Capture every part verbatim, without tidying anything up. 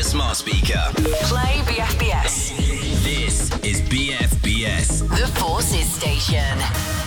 smart speaker. Play B F B S. This is B F B S. The Forces Station.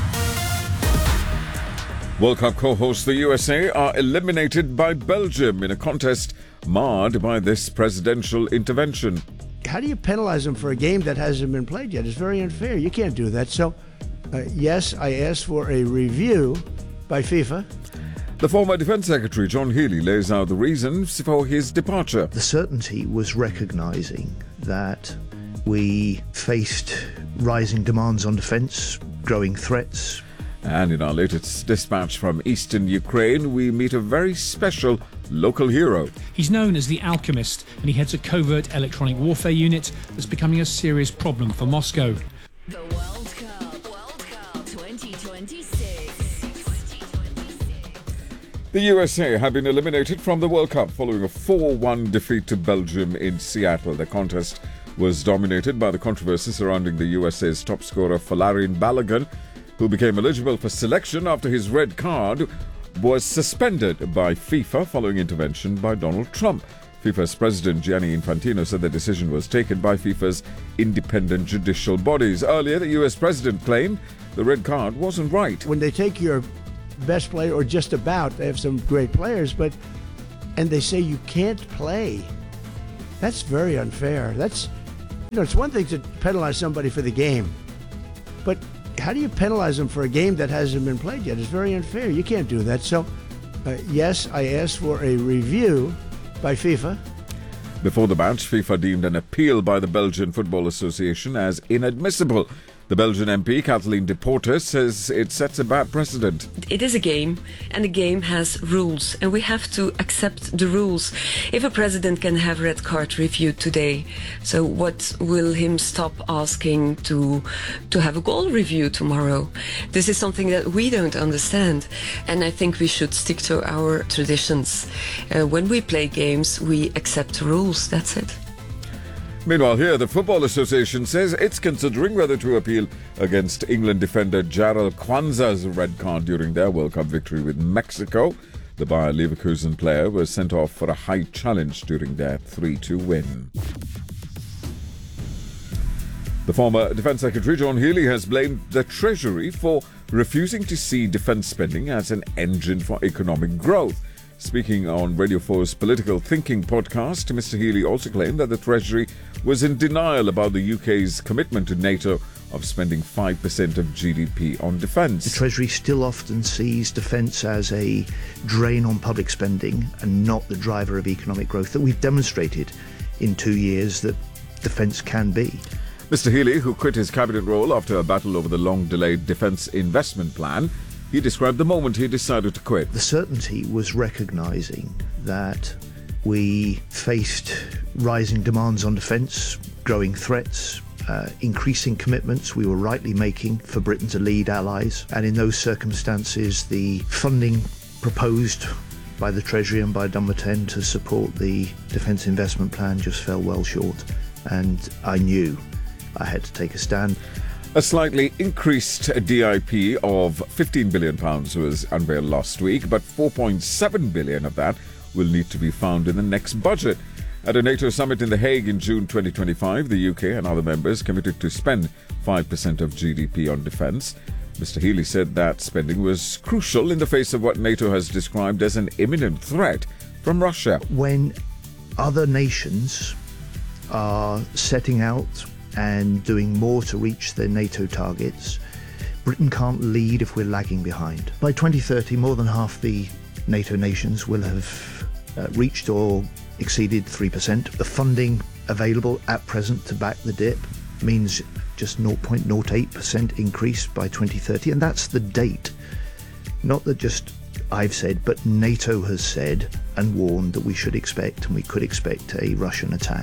World Cup co-hosts the U S A are eliminated by Belgium in a contest marred by this presidential intervention. How do you penalize them for a game that hasn't been played yet? It's very unfair. You can't do that. So, uh, yes, I asked for a review by FIFA. The former Defence Secretary, John Healey, lays out the reasons for his departure. The certainty was recognising that we faced rising demands on defence, growing threats. And in our latest dispatch from eastern Ukraine, we meet a very special local hero. He's known as the Alchemist, and he heads a covert electronic warfare unit that's becoming a serious problem for Moscow. The World Cup, World Cup twenty twenty-six. The U S A have been eliminated from the World Cup following a four one defeat to Belgium in Seattle. The contest was dominated by the controversy surrounding the U S A's top scorer Folarin Balogun, who became eligible for selection after his red card was suspended by FIFA following intervention by Donald Trump. FIFA's president Gianni Infantino said the decision was taken by FIFA's independent judicial bodies. Earlier, the U S president claimed the red card wasn't right. When they take your best player, or just about, they have some great players, but and they say you can't play, that's very unfair. That's, you know, it's one thing to penalize somebody for the game, but how do you penalize them for a game that hasn't been played yet? It's very unfair. You can't do that. So, uh, yes, I asked for a review by FIFA. Before the match, FIFA deemed an appeal by the Belgian Football Association as inadmissible. The Belgian M P, Kathleen de Porter, says it sets a bad precedent. It is a game, and the game has rules, and we have to accept the rules. If a president can have red card reviewed today, so what will him stop asking to to have a goal review tomorrow? This is something that we don't understand, and I think we should stick to our traditions. Uh, when we play games, we accept rules. That's it. Meanwhile, here, the Football Association says it's considering whether to appeal against England defender Jarell Kwanzaa's red card during their World Cup victory with Mexico. The Bayer Leverkusen player was sent off for a high challenge during their three two win. The former Defence Secretary John Healey has blamed the Treasury for refusing to see defence spending as an engine for economic growth. Speaking on Radio four's Political Thinking podcast, Mister Healey also claimed that the Treasury was in denial about the U K's commitment to NATO of spending five percent of G D P on defence. The Treasury still often sees defence as a drain on public spending and not the driver of economic growth that we've demonstrated in two years that defence can be. Mister Healey, who quit his cabinet role after a battle over the long-delayed defence investment plan, he described the moment he decided to quit. The certainty was recognising that we faced rising demands on defence, growing threats, uh, increasing commitments we were rightly making for Britain to lead allies. And in those circumstances, the funding proposed by the Treasury and by Dunbarton to support the Defence Investment Plan just fell well short. And I knew I had to take a stand. A slightly increased D I P of fifteen billion pounds was unveiled last week, but four point seven billion pounds of that will need to be found in the next budget. At a NATO summit in The Hague in June twenty twenty-five, the U K and other members committed to spend five percent of G D P on defence. Mister Healey said that spending was crucial in the face of what NATO has described as an imminent threat from Russia. When other nations are setting out and doing more to reach their NATO targets, Britain can't lead if we're lagging behind. By twenty thirty, more than half the NATO nations will have uh, reached or exceeded three percent. The funding available at present to back the dip means just zero point zero eight percent increase by twenty thirty, and that's the date. Not that just I've said, but NATO has said and warned that we should expect, and we could expect, a Russian attack.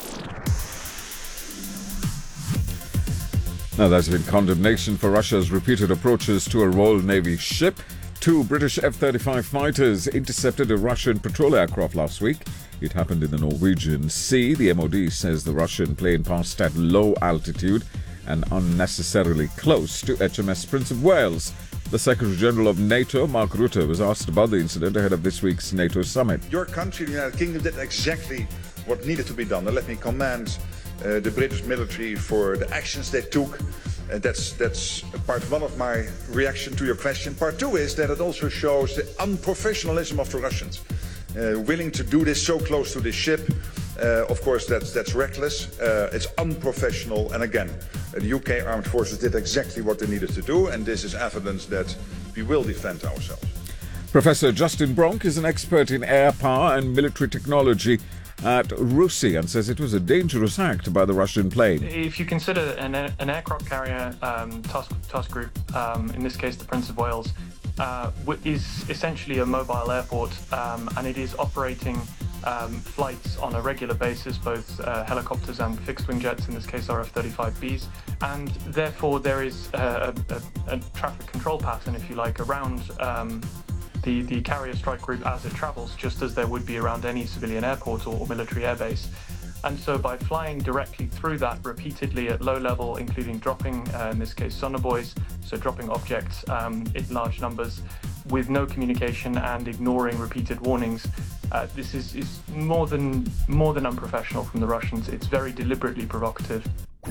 Now, there's been condemnation for Russia's repeated approaches to a Royal Navy ship. Two British F thirty-five fighters intercepted a Russian patrol aircraft last week. It happened in the Norwegian Sea. The M O D says the Russian plane passed at low altitude and unnecessarily close to H M S Prince of Wales. The Secretary-General of NATO, Mark Rutte, was asked about the incident ahead of this week's NATO summit. Your country, the United Kingdom, did exactly what needed to be done. And let me commend uh, the British military for the actions they took. Uh, that's that's part one of my reaction to your question. Part two is that it also shows the unprofessionalism of the Russians. Uh, willing to do this so close to this ship, uh, of course that's that's reckless, uh, it's unprofessional, and again, uh, the U K armed forces did exactly what they needed to do, and this is evidence that we will defend ourselves. Professor Justin Bronk is an expert in air power and military technology at RUSI and says it was a dangerous act by the Russian plane. If you consider an, an aircraft carrier um, task, task group, um, in this case the Prince of Wales, uh, is essentially a mobile airport, um, and it is operating um, flights on a regular basis, both uh, helicopters and fixed-wing jets, in this case R F thirty-five Bs, and therefore there is a, a, a traffic control pattern, if you like, around um, The, the carrier strike group as it travels, just as there would be around any civilian airport or, or military airbase. And so by flying directly through that repeatedly at low level, including dropping, uh, in this case, sonobuoys, so dropping objects um, in large numbers with no communication and ignoring repeated warnings, uh, this is, is more than more than unprofessional from the Russians. It's very deliberately provocative.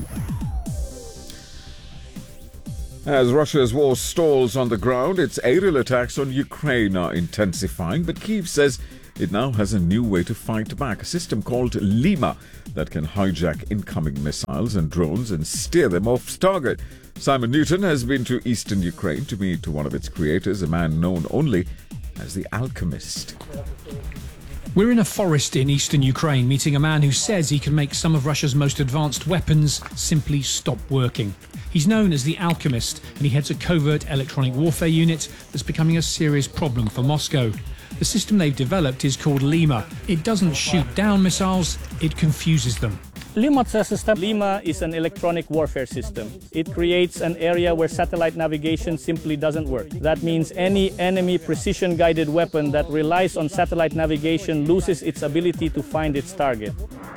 As Russia's war stalls on the ground, its aerial attacks on Ukraine are intensifying, but Kyiv says it now has a new way to fight back, a system called Lima that can hijack incoming missiles and drones and steer them off target. Simon Newton has been to eastern Ukraine to meet one of its creators, a man known only as the Alchemist. We're in a forest in eastern Ukraine, meeting a man who says he can make some of Russia's most advanced weapons simply stop working. He's known as the Alchemist, and he heads a covert electronic warfare unit that's becoming a serious problem for Moscow. The system they've developed is called Lima. It doesn't shoot down missiles, it confuses them. Lima system. Lima is an electronic warfare system. It creates an area where satellite navigation simply doesn't work. That means any enemy precision-guided weapon that relies on satellite navigation loses its ability to find its target.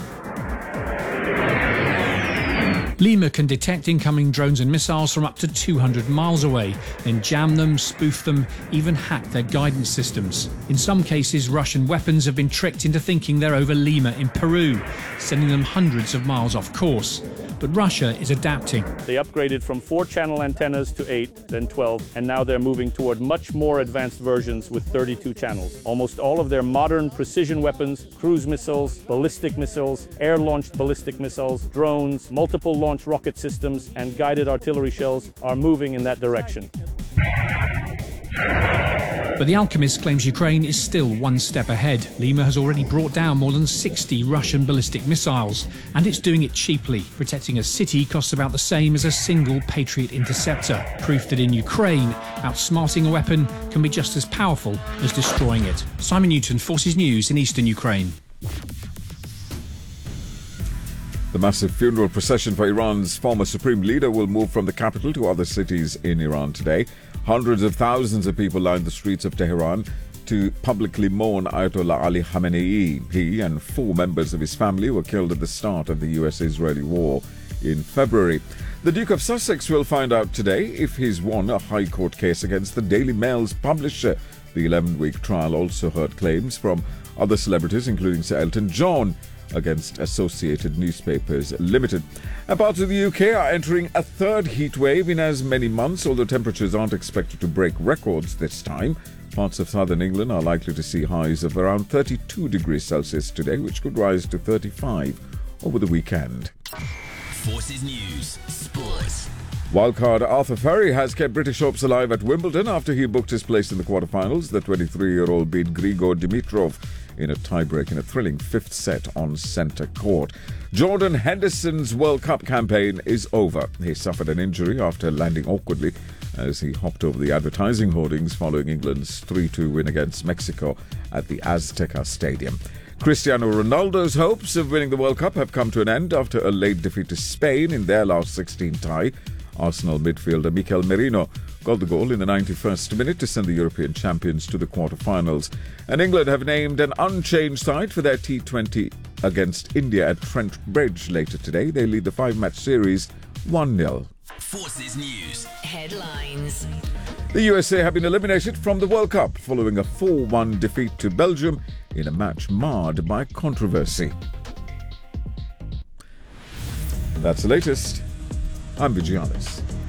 Lima can detect incoming drones and missiles from up to two hundred miles away, then jam them, spoof them, even hack their guidance systems. In some cases, Russian weapons have been tricked into thinking they're over Lima in Peru, sending them hundreds of miles off course. But Russia is adapting. They upgraded from four channel antennas to eight, then twelve, and now they're moving toward much more advanced versions with thirty-two channels. Almost all of their modern precision weapons, cruise missiles, ballistic missiles, air-launched ballistic missiles, drones, multiple launch rocket systems, and guided artillery shells are moving in that direction. But the Alchemist claims Ukraine is still one step ahead. Lima has already brought down more than sixty Russian ballistic missiles, and it's doing it cheaply. Protecting a city costs about the same as a single Patriot interceptor. Proof that in Ukraine, outsmarting a weapon can be just as powerful as destroying it. Simon Newton, Forces News in eastern Ukraine. The massive funeral procession for Iran's former supreme leader will move from the capital to other cities in Iran today. Hundreds of thousands of people lined the streets of Tehran to publicly mourn Ayatollah Ali Khamenei. He and four members of his family were killed at the start of the U S-Israeli war in February. The Duke of Sussex will find out today if he's won a High Court case against the Daily Mail's publisher. The eleven-week trial also heard claims from other celebrities, including Sir Elton John, against Associated Newspapers Limited. And parts of the U K are entering a third heat wave in as many months, although temperatures aren't expected to break records this time. Parts of southern England are likely to see highs of around thirty-two degrees Celsius today, which could rise to thirty-five over the weekend. Forces News Sports. Wildcard Arthur Ferry has kept British hopes alive at Wimbledon after he booked his place in the quarterfinals. The twenty-three-year-old beat Grigor Dimitrov in a tiebreak in a thrilling fifth set on centre court. Jordan Henderson's World Cup campaign is over. He suffered an injury after landing awkwardly as he hopped over the advertising hoardings following England's three two win against Mexico at the Azteca Stadium. Cristiano Ronaldo's hopes of winning the World Cup have come to an end after a late defeat to Spain in their last sixteen tie. Arsenal midfielder Mikel Merino got the goal in the ninety-first minute to send the European champions to the quarter-finals. And England have named an unchanged side for their T twenty against India at Trent Bridge later today. They lead the five-match series one nil. Forces News Headlines. The U S A have been eliminated from the World Cup following a four one defeat to Belgium in a match marred by controversy. And that's the latest. I'm Vigianis.